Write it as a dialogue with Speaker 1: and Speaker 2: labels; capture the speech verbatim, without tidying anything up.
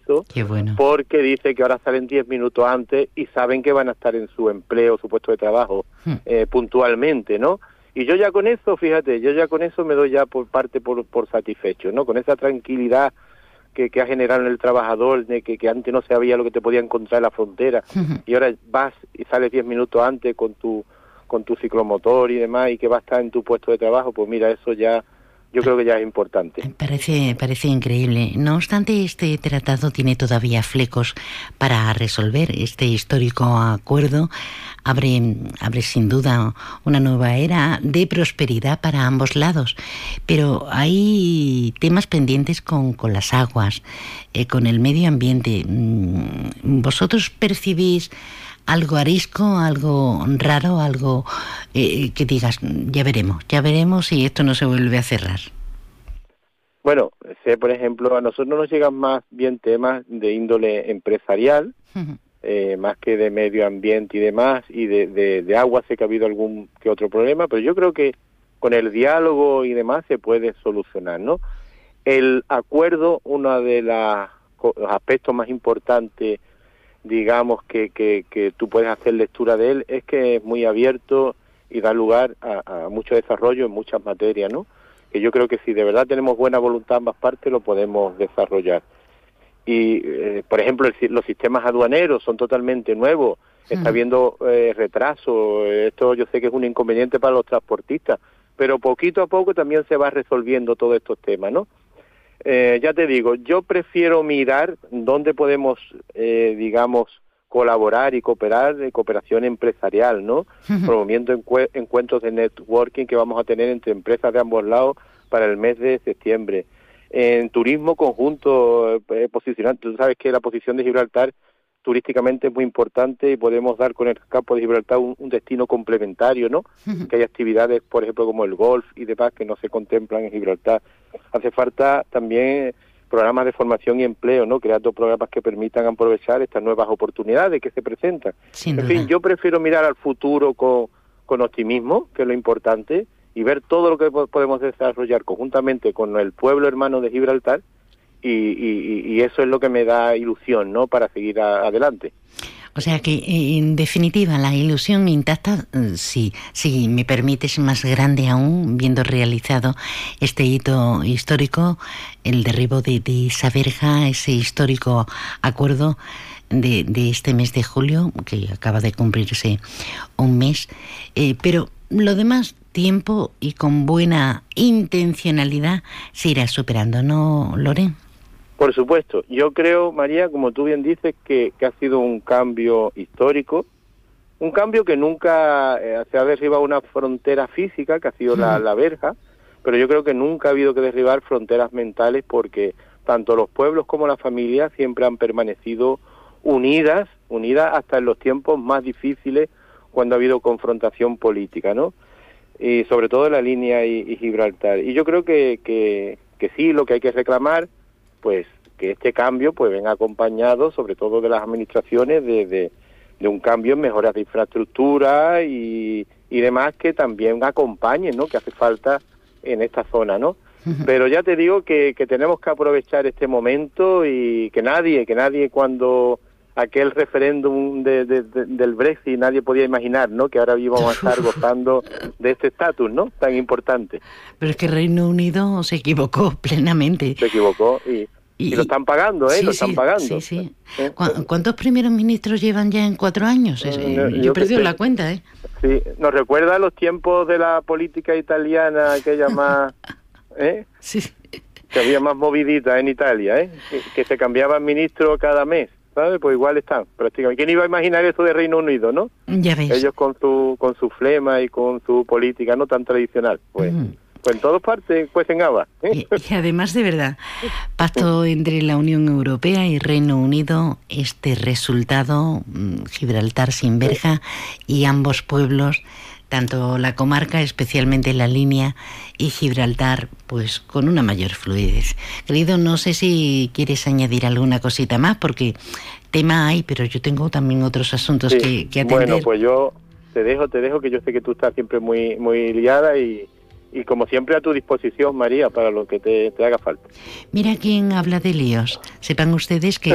Speaker 1: eso.
Speaker 2: Qué bueno.
Speaker 1: Porque dice que ahora salen diez minutos antes y saben que van a estar en su empleo, su puesto de trabajo, hmm. eh, puntualmente, ¿no? Y yo ya con eso, fíjate, yo ya con eso me doy ya por parte por, por satisfecho, ¿no? Con esa tranquilidad que, que ha generado en el trabajador, de que, que antes no sabía lo que te podía encontrar en la frontera, uh-huh. y ahora vas y sales diez minutos antes con tu con tu ciclomotor y demás, y que va a estar en tu puesto de trabajo, pues mira, eso ya, yo creo que ya es importante.
Speaker 2: Parece, parece increíble. No obstante, este tratado tiene todavía flecos para resolver. Este histórico acuerdo abre, abre sin duda una nueva era de prosperidad para ambos lados. Pero hay temas pendientes con, con las aguas, eh, con el medio ambiente. ¿Vosotros percibís algo arisco, algo raro, algo eh, que digas, ya veremos, ya veremos si esto no se vuelve a cerrar?
Speaker 1: Bueno, sé, por ejemplo, a nosotros nos llegan más bien temas de índole empresarial, uh-huh. eh, más que de medio ambiente y demás, y de, de, de agua sé que ha habido algún que otro problema, pero yo creo que con el diálogo y demás se puede solucionar, ¿no? El acuerdo, uno de la, los aspectos más importantes, digamos, que, que, que tú puedes hacer lectura de él, es que es muy abierto y da lugar a, a mucho desarrollo en muchas materias, ¿no? Que yo creo que si de verdad tenemos buena voluntad ambas partes, lo podemos desarrollar. Y, eh, por ejemplo, el, los sistemas aduaneros son totalmente nuevos, hmm. está habiendo eh, retraso, esto yo sé que es un inconveniente para los transportistas, pero poquito a poco también se va resolviendo todos estos temas, ¿no? Eh, ya te digo, yo prefiero mirar dónde podemos, eh, digamos, colaborar y cooperar de cooperación empresarial, ¿no? Uh-huh. Promoviendo encu- encuentros de networking que vamos a tener entre empresas de ambos lados para el mes de septiembre. En turismo conjunto, eh, posicionando, tú sabes que la posición de Gibraltar turísticamente es muy importante y podemos dar con el campo de Gibraltar un, un destino complementario, ¿no? Uh-huh. Que hay actividades, por ejemplo, como el golf y demás que no se contemplan en Gibraltar. Hace falta también programas de formación y empleo, ¿no? Creando programas que permitan aprovechar estas nuevas oportunidades que se presentan.
Speaker 2: Sin
Speaker 1: en
Speaker 2: duda.
Speaker 1: fin, yo prefiero mirar al futuro con, con optimismo, que es lo importante, y ver todo lo que podemos desarrollar conjuntamente con el pueblo hermano de Gibraltar, y, y, y eso es lo que me da ilusión, ¿no? Para seguir a, adelante.
Speaker 2: O sea que, en definitiva, la ilusión intacta, sí, sí, me permites, más grande aún, viendo realizado este hito histórico, el derribo de, de esa verja, ese histórico acuerdo de, de este mes de julio, que acaba de cumplirse un mes, eh, pero lo demás, tiempo y con buena intencionalidad, se irá superando, ¿no, Loren?
Speaker 1: Por supuesto. Yo creo, María, como tú bien dices, que, que ha sido un cambio histórico, un cambio que nunca eh, se ha derribado una frontera física, que ha sido la, la verja, pero yo creo que nunca ha habido que derribar fronteras mentales, porque tanto los pueblos como las familias siempre han permanecido unidas, unidas hasta en los tiempos más difíciles, cuando ha habido confrontación política, ¿no? Y sobre todo en la línea y, y Gibraltar. Y yo creo que, que, que sí, lo que hay que reclamar, pues que este cambio pues venga acompañado sobre todo de las administraciones de, de, de un cambio en mejoras de infraestructura y, y demás que también acompañen, ¿no? Que hace falta en esta zona, ¿no? Uh-huh. Pero ya te digo que, que tenemos que aprovechar este momento y que nadie, que nadie cuando aquel referéndum de, de, de, del Brexit nadie podía imaginar, ¿no? Que ahora íbamos a estar gozando de este estatus, ¿no? Tan importante.
Speaker 2: Pero es que Reino Unido se equivocó plenamente.
Speaker 1: Se equivocó y, y, y lo están pagando, ¿eh?
Speaker 2: Sí,
Speaker 1: lo están
Speaker 2: sí,
Speaker 1: pagando.
Speaker 2: Sí, sí. ¿Eh? ¿Cuántos primeros ministros llevan ya en cuatro años? Eh, yo, yo he perdido la cuenta, ¿eh?
Speaker 1: Sí, nos recuerda a los tiempos de la política italiana, aquella más, ¿eh?
Speaker 2: Sí.
Speaker 1: Que había más movidita en Italia, ¿eh? Que, que se cambiaban ministros cada mes. ¿Sabes? Pues igual están, prácticamente. ¿Quién iba a imaginar eso de Reino Unido, no?
Speaker 2: Ya ves.
Speaker 1: Ellos con su con su flema y con su política no tan tradicional. Pues, mm. pues en todas partes, pues en Ava.
Speaker 2: Y, y además, de verdad, pacto entre la Unión Europea y Reino Unido, este resultado, Gibraltar sin verja, y ambos pueblos, tanto la comarca, especialmente la línea, y Gibraltar, pues con una mayor fluidez. Querido, no sé si quieres añadir alguna cosita más, porque tema hay, pero yo tengo también otros asuntos sí. que, que atender.
Speaker 1: Bueno, pues yo te dejo, te dejo, que yo sé que tú estás siempre muy muy liada y, y como siempre a tu disposición, María, para lo que te, te haga falta.
Speaker 2: Mira quién habla de líos. Sepan ustedes que